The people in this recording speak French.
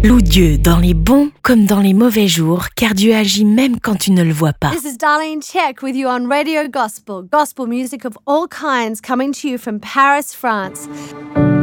Loue Dieu dans les bons comme dans les mauvais jours, car Dieu agit même quand tu ne le vois pas. This is Darlene Check with you on Radio Gospel. Gospel music of all kinds coming to you from Paris, France.